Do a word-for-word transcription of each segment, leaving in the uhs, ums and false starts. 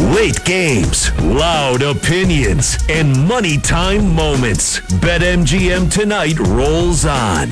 Late games, loud opinions, and money time moments. BetMGM Tonight rolls on.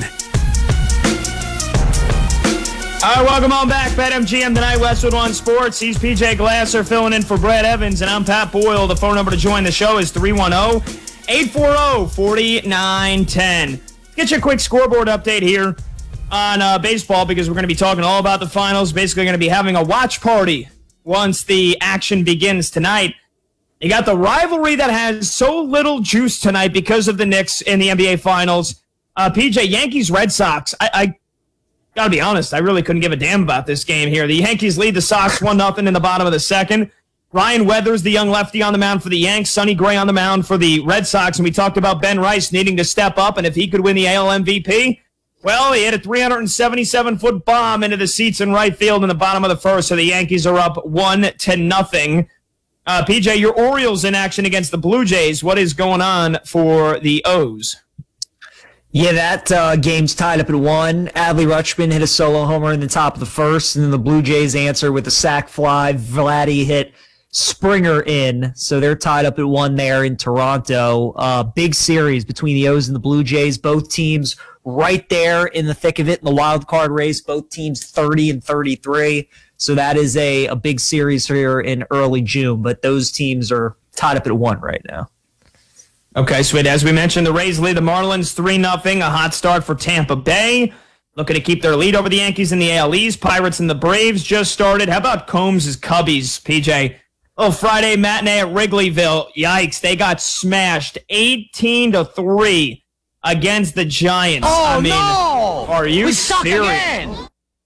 All right, welcome on back. BetMGM Tonight, Westwood One Sports. He's P J Glasser filling in for Brad Evans, and I'm Pat Boyle. The phone number to join the show is three one zero, eight four zero, four nine one zero. Get your quick scoreboard update here on uh, baseball because we're going to be talking all about the finals. Basically going to be having a watch party once the action begins tonight. You got the rivalry that has so little juice tonight because of the Knicks in the N B A Finals. Uh, P J, Yankees-Red Sox. I, I got to be honest, I really couldn't give a damn about this game here. The Yankees lead the Sox one nothing in the bottom of the second. Ryan Weathers, the young lefty on the mound for the Yanks. Sonny Gray on the mound for the Red Sox. And we talked about Ben Rice needing to step up, and if he could win the A L M V P, well, he hit a three hundred seventy-seven foot bomb into the seats in right field in the bottom of the first, so the Yankees are up one to nothing. Uh, P J, your Orioles in action against the Blue Jays. What is going on for the O's? Yeah, that uh, game's tied up at one. Adley Rutschman hit a solo homer in the top of the first, and then the Blue Jays answer with a sac fly. Vladdy hit Springer in, so they're tied up at one there in Toronto. Uh, big series between the O's and the Blue Jays. Both teams right there in the thick of it in the wild card race. Both teams thirty and thirty-three, so that is a, a big series here in early June, but those teams are tied up at one right now. Okay, sweet. As we mentioned, the Rays lead the Marlins three nothing. A hot start for Tampa Bay. Looking to keep their lead over the Yankees in the A L East. Pirates and the Braves just started. How about Combs' Cubbies, P J? Oh, Friday matinee at Wrigleyville. Yikes, they got smashed eighteen to three against the Giants. Oh, I mean, no! Are you we suck serious? Again.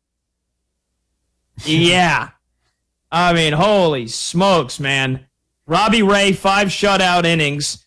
Yeah. I mean, holy smokes, man. Robbie Ray, five shutout innings.